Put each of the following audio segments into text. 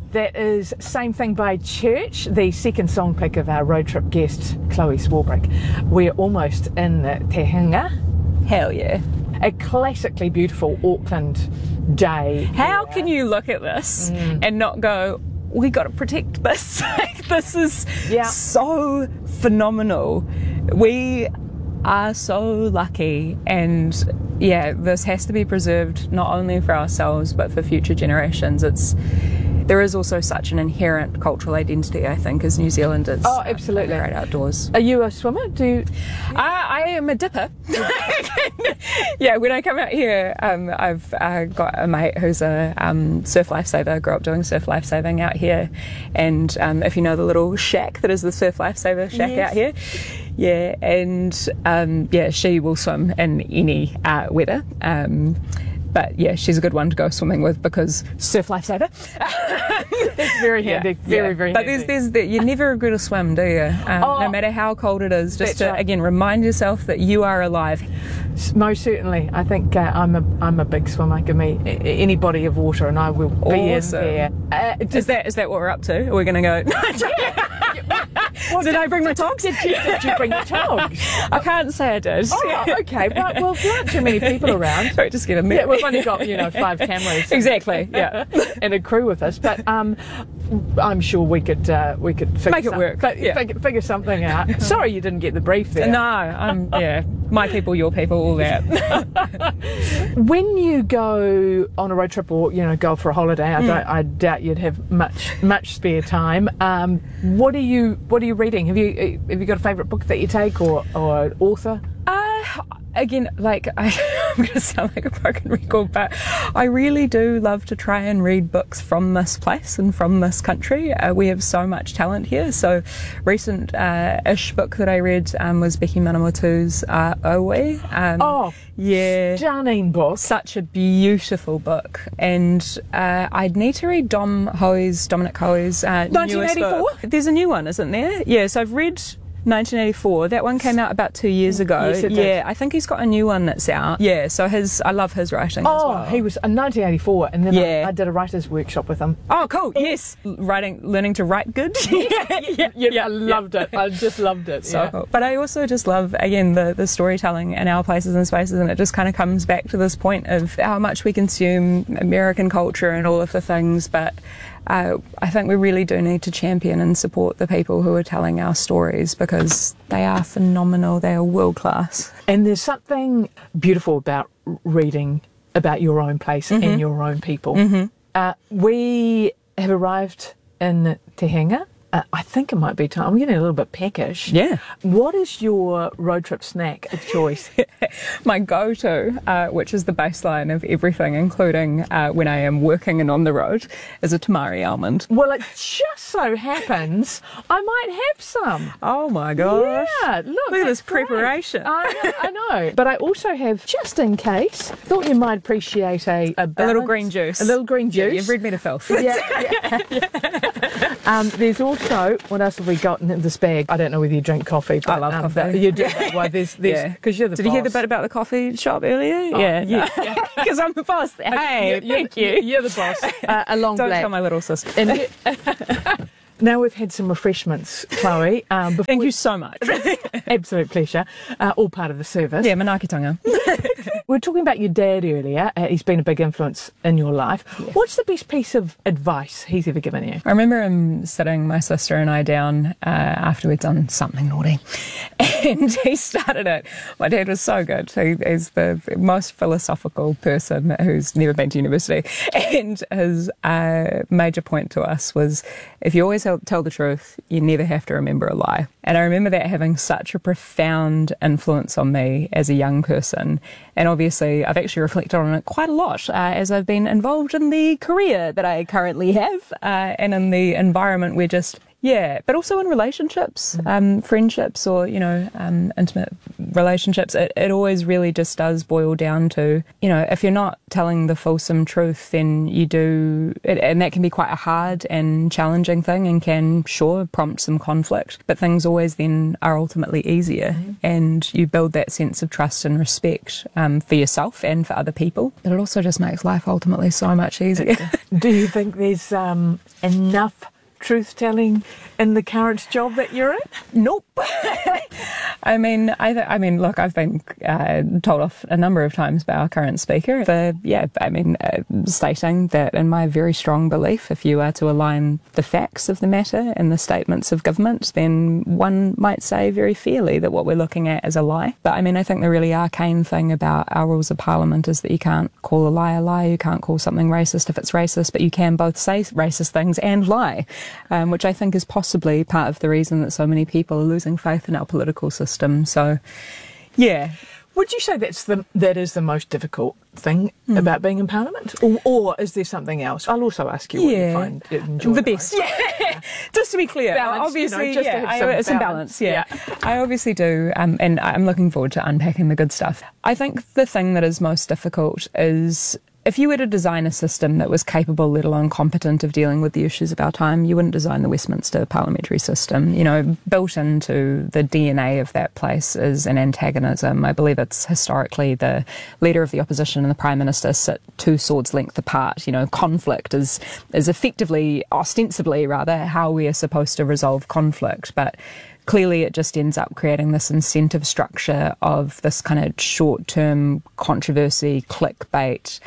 That is Same Thing by Church, the second song pick of our road trip guest, Chloe Swarbrick. We're almost in Te Hunga. Hell yeah. A classically beautiful Auckland day. How can you look at this and not go, we got to protect this? This is so phenomenal. We are so lucky, and this has to be preserved not only for ourselves but for future generations. There is also such an inherent cultural identity, I think, as New Zealanders. Oh, absolutely. Great outdoors. Are you a swimmer? I am a dipper. When I come out here, I've got a mate who's a surf lifesaver. I grew up doing surf lifesaving out here. And if you know the little shack that is the surf lifesaver shack out here. Yeah, and she will swim in any weather. But yeah, she's a good one to go swimming with because surf lifesaver. That's very handy, very handy. But you never regret a swim, do you? No matter how cold it is, just to again remind yourself that you are alive. Most certainly, I think I'm a big swimmer. Give me any body of water, and I will be in there. Is that what we're up to? Are we going to go? Did I bring my togs? Did you bring your togs? I can't say I did. Oh, okay. But well, there aren't too many people around. Sorry, just get a minute. Yeah, we've only got 5 cameras. Exactly. Yeah, and a crew with us. But I'm sure we could figure make it work. Figure something out. Sorry, you didn't get the brief there. No, my people, your people, all that. When you go on a road trip or go for a holiday, I doubt you'd have much spare time. What are you reading? Have you got a favourite book that you take or an author? Again, I'm going to sound like a broken record, but I really do love to try and read books from this place and from this country. We have so much talent here. So, recent-ish book that I read was Becky Manamotu's Owe. Stunning book. Such a beautiful book. And I'd need to read Dominic Hoey's 1984? book. There's a new one, isn't there? Yeah, so I've read 1984. That one came out about 2 years ago. Yes, it did. I think he's got a new one that's out. Yeah, so I love his writing as well. He was in 1984, and then I did a writer's workshop with him. Oh, cool. Yes. Learning to write good. I loved it. I just loved it. So cool. But I also just love, again, the storytelling in our places and spaces, and it just kind of comes back to this point of how much we consume American culture and all of the things, but I think we really do need to champion and support the people who are telling our stories because they are phenomenal. They are world class. And there's something beautiful about reading about your own place and your own people. We have arrived in Te Hunga. I think it might be time. I'm getting a little bit peckish. Yeah. What is your road trip snack of choice? My go-to, which is the baseline of everything, including when I am working and on the road, is a tamari almond. Well, it just so happens I might have some. Oh my gosh. Yeah, look at this great. preparation. I know. But I also have, just in case, thought you might appreciate a little green juice. A little green juice. Yeah, you've read me to filth. There's also, what else have we got in this bag? I don't know whether you drink coffee. But, I love coffee. You do. Well, there's because you're the Did boss. you hear the bit about the coffee shop earlier? Yeah. Because I'm the boss. Hey, thank you. You're the boss. A long Don't black. tell my little sister. Now we've had some refreshments, Chloe. Thank you so much. Absolute pleasure. All part of the service. Yeah, manaakitanga. We were talking about your dad earlier. He's been a big influence in your life. Yes. What's the best piece of advice he's ever given you? I remember him sitting my sister and I down after we'd done something naughty. And he started it. My dad was so good. He's the most philosophical person who's never been to university. And his major point to us was, if you always tell the truth, you never have to remember a lie. And I remember that having such a profound influence on me as a young person. And obviously, I've actually reflected on it quite a lot as I've been involved in the career that I currently have and in the environment where just Yeah, but also in relationships, friendships, or, intimate relationships, it always really just does boil down to, if you're not telling the fulsome truth, then you do, and that can be quite a hard and challenging thing and can, sure, prompt some conflict, but things always then are ultimately easier, and you build that sense of trust and respect for yourself and for other people. But it also just makes life ultimately so much easier. Do you think there's enough truth-telling in the current job that you're in? Nope. I mean, look, I've been told off a number of times by our current speaker for, stating that in my very strong belief, if you are to align the facts of the matter and the statements of government, then one might say very fairly that what we're looking at is a lie. But I mean, I think the really arcane thing about our rules of parliament is that you can't call a lie, you can't call something racist if it's racist, but you can both say racist things and lie. Which I think is possibly part of the reason that so many people are losing faith in our political system. So, yeah. Would you say that is the most difficult thing about being in Parliament? Or is there something else? I'll also ask you what you find enjoyable. The best. Yeah. Just to be clear, balance, obviously, it's some balance. Yeah. I obviously do, and I'm looking forward to unpacking the good stuff. I think the thing that is most difficult is, if you were to design a system that was capable, let alone competent, of dealing with the issues of our time, you wouldn't design the Westminster parliamentary system. Built into the DNA of that place is an antagonism. I believe it's historically the leader of the opposition and the Prime Minister sit 2 swords length apart. Conflict is effectively, ostensibly rather, how we are supposed to resolve conflict. But clearly it just ends up creating this incentive structure of this kind of short-term controversy, clickbait,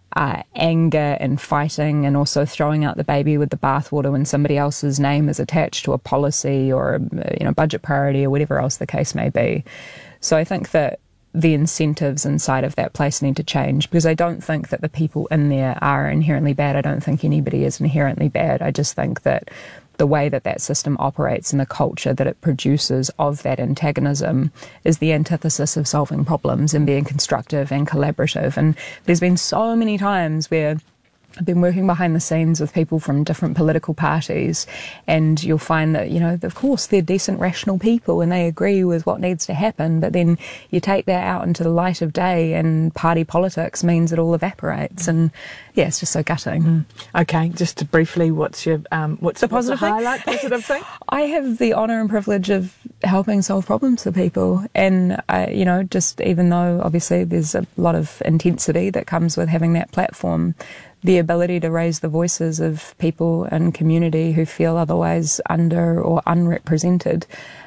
anger and fighting, and also throwing out the baby with the bathwater when somebody else's name is attached to a policy or a budget priority or whatever else the case may be. So I think that the incentives inside of that place need to change, because I don't think that the people in there are inherently bad. I don't think anybody is inherently bad. I just think that the way that system operates and the culture that it produces of that antagonism is the antithesis of solving problems and being constructive and collaborative. And there's been so many times where I've been working behind the scenes with people from different political parties, and you'll find that, of course, they're decent, rational people and they agree with what needs to happen, but then you take that out into the light of day and party politics means it all evaporates, and yeah, it's just so gutting. Okay, just to briefly, what's the positive highlight, positive thing? I have the honour and privilege of helping solve problems for people, and just even though obviously there's a lot of intensity that comes with having that platform, the ability to raise the voices of people and community who feel otherwise under or unrepresented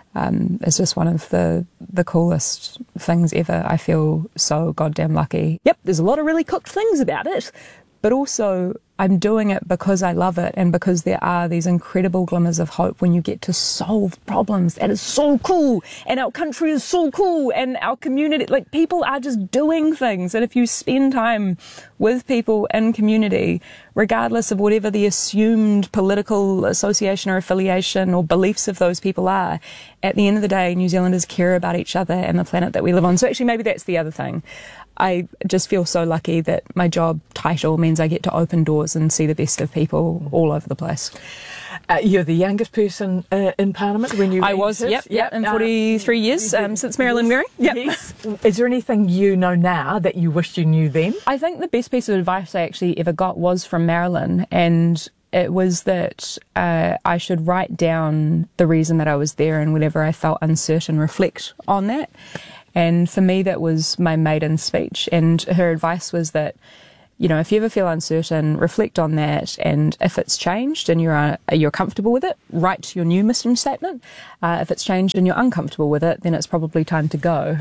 is just one of the coolest things ever. I feel so goddamn lucky. Yep, there's a lot of really cooked things about it, but also I'm doing it because I love it, and because there are these incredible glimmers of hope when you get to solve problems. That is so cool, and our country is so cool, and our community, people are just doing things. And if you spend time with people in community, regardless of whatever the assumed political association or affiliation or beliefs of those people are, at the end of the day, New Zealanders care about each other and the planet that we live on. So actually, maybe that's the other thing. I just feel so lucky that my job title means I get to open doors and see the best of people all over the place. You're the youngest person in Parliament when you... I was, yep, in 43 years since Marilyn Waring. Yep. Yes. Is there anything you know now that you wished you knew then? I think the best piece of advice I actually ever got was from Marilyn, and it was that I should write down the reason that I was there, and whenever I felt uncertain, reflect on that. And for me, that was my maiden speech. And her advice was that, if you ever feel uncertain, reflect on that. And if it's changed and you're comfortable with it, write your new mission statement. If it's changed and you're uncomfortable with it, then it's probably time to go.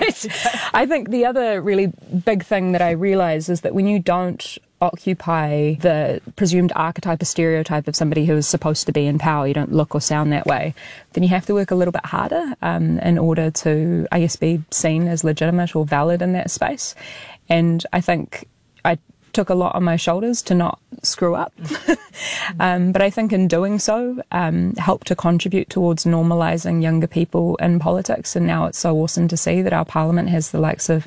I think the other really big thing that I realise is that when you don't occupy the presumed archetype or stereotype of somebody who is supposed to be in power, you don't look or sound that way, then you have to work a little bit harder in order to, I guess, be seen as legitimate or valid in that space. And I think I took a lot on my shoulders to not screw up. But I think in doing so, help to contribute towards normalising younger people in politics. And now it's so awesome to see that our parliament has the likes of,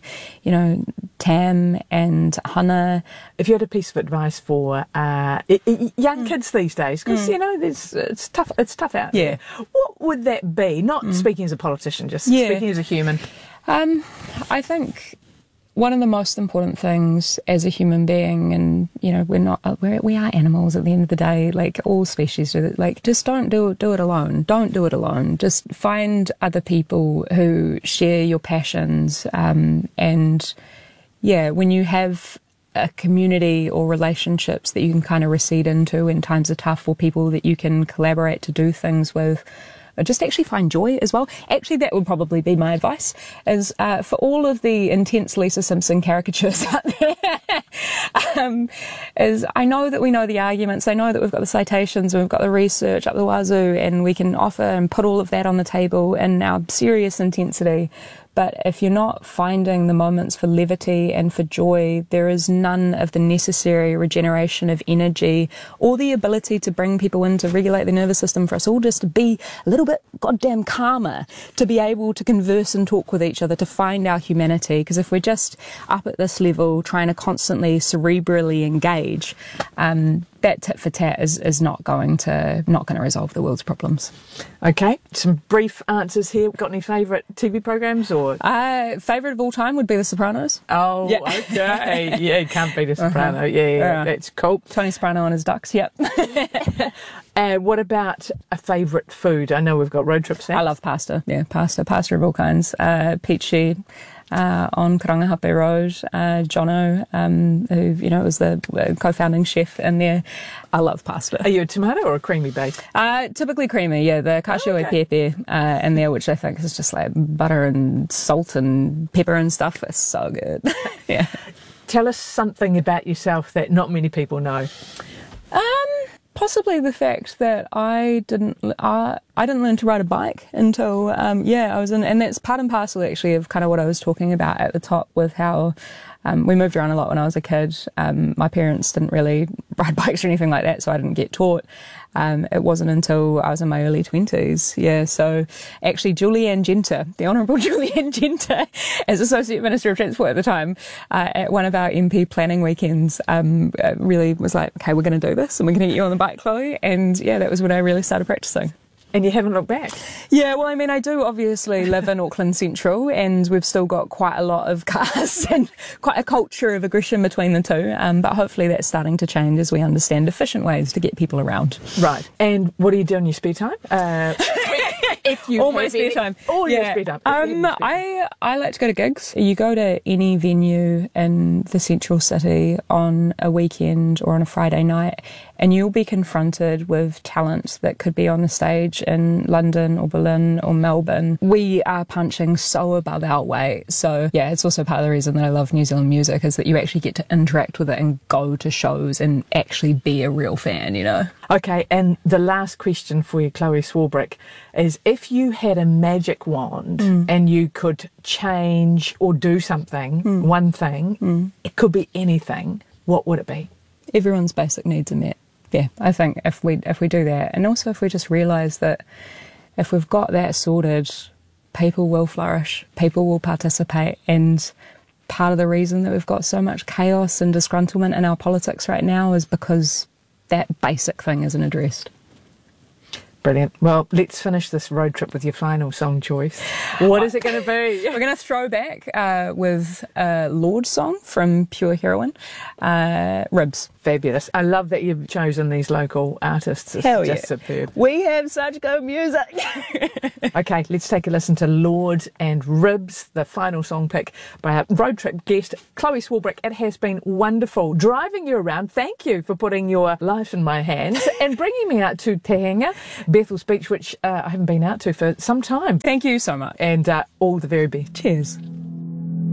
Tam and Hannah. If you had a piece of advice for young kids these days, because it's tough out there, what would that be? Not speaking as a politician, just speaking as a human. I think one of the most important things as a human being, and we are animals at the end of the day, like all species do it, like just don't do it alone. Don't do it alone. Just find other people who share your passions, and when you have a community or relationships that you can kind of recede into when times are tough, or people that you can collaborate to do things with, just actually find joy as well. Actually, that would probably be my advice, is for all of the intense Lisa Simpson caricatures out there, is I know that we know the arguments, I know that we've got the citations, and we've got the research up the wazoo, and we can offer and put all of that on the table in our serious intensity. But if you're not finding the moments for levity and for joy, there is none of the necessary regeneration of energy or the ability to bring people in to regulate the nervous system for us all just to be a little bit goddamn calmer, to be able to converse and talk with each other, to find our humanity. Because if we're just up at this level trying to constantly cerebrally engage, that tit for tat is not going to resolve the world's problems. Okay, some brief answers here. Got any favourite TV programs or? Favourite of all time would be The Sopranos. Oh, yeah. Okay. Yeah, you can't beat The Sopranos. Yeah, that's cool. Tony Soprano and his ducks, yep. What about a favourite food? I know we've got road trips now. I love pasta. Yeah, pasta of all kinds. Peachy on Karangahape Road. Jono, who was the co-founding chef in there. I love pasta. Are you a tomato or a creamy base? Typically creamy, yeah. The cacio e pepe in there, which I think is just like butter and salt and pepper and stuff. It's so good. Yeah. Tell us something about yourself that not many people know. Possibly the fact that I didn't learn to ride a bike until I was in, and that's part and parcel actually of kind of what I was talking about at the top with how we moved around a lot when I was a kid. My parents didn't really ride bikes or anything like that, so I didn't get taught. It wasn't until I was in my early 20s. Yeah, so actually Julianne Genter, the Honourable Julianne Genter, as Associate Minister of Transport at the time, at one of our MP planning weekends, really was like, okay, we're going to do this and we're going to get you on the bike, Chloe. And yeah, that was when I really started practising. And you haven't looked back? Yeah, well, I mean, I do obviously live in Auckland Central, and we've still got quite a lot of cars and quite a culture of aggression between the two. But hopefully that's starting to change as we understand efficient ways to get people around. Right. And what do you do in your spare time? If you all my spare time. All your spare time. I like to go to gigs. You go to any venue in the central city on a weekend or on a Friday night, and you'll be confronted with talent that could be on the stage in London or Berlin or Melbourne. We are punching so above our weight. So yeah, it's also part of the reason that I love New Zealand music, is that you actually get to interact with it and go to shows and actually be a real fan, Okay, and the last question for you, Chloe Swarbrick, is if you had a magic wand and you could change or do something, one thing, it could be anything, what would it be? Everyone's basic needs are met. Yeah, I think if we do that, and also if we just realise that if we've got that sorted, people will flourish, people will participate, and part of the reason that we've got so much chaos and disgruntlement in our politics right now is because that basic thing isn't addressed. Brilliant. Well, let's finish this road trip with your final song choice. What is it going to be? We're going to throw back with a Lorde song from Pure Heroine, Ribs. Fabulous. I love that you've chosen these local artists. It's just superb. We have such good music. Okay, let's take a listen to Lorde and Ribs, the final song pick by our road trip guest, Chloe Swarbrick. It has been wonderful driving you around. Thank you for putting your life in my hands and bringing me out to Te Henga, Bethel's Beach, which I haven't been out to for some time. Thank you so much. And all the very best. Cheers.